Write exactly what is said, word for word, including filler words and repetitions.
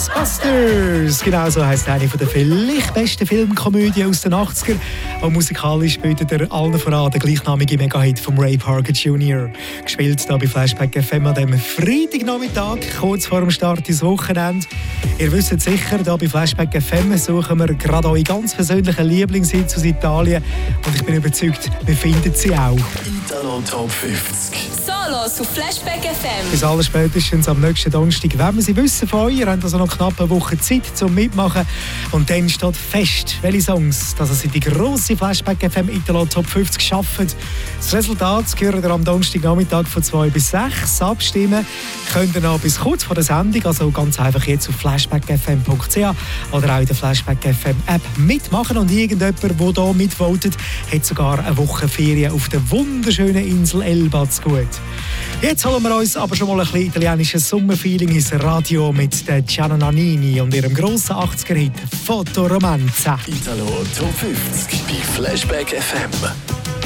Ghostbusters! Genau so heisst eine der vielleicht besten Filmkomödien aus den achtziger. Und musikalisch bietet er allen voran den gleichnamigen Mega-Hit von Ray Parker Junior Gespielt hier bei Flashback F M an diesem Freitagnachmittag, kurz vor dem Start ins Wochenende. Ihr wisst sicher, hier bei Flashback F M suchen wir gerade eure ganz persönlichen Lieblingshits aus Italien. Und ich bin überzeugt, wir finden sie auch. Italo Top fünfzig. Solos auf Flashback F M. Bis alles spätestens am nächsten Donnerstag. Wenn wir sie wissen von euch, ihr habt also noch knapp eine Woche Zeit zum Mitmachen. Und dann steht fest, welche Songs, dass sie die grosse Flashback F M Italo Top fünfzig schaffen. Das Resultat hören ihr am Donnerstagnachmittag von zwei bis sechs. Abstimmen könnt ihr noch bis kurz vor der Sendung, also ganz einfach jetzt auf flashback f m punkt c h oder auch in der Flashback F M App mitmachen. Und irgendjemand, der hier mitvotet, hat sogar eine Woche Ferien auf der wunderschönen Insel Elba zu gut. Jetzt holen wir uns aber schon mal ein bisschen italienisches Sommerfeeling ins Radio mit der Gianna Nannini und ihrem grossen achtziger-Hit «Fotoromanza». Italo Top fünfzig bei Flashback F M.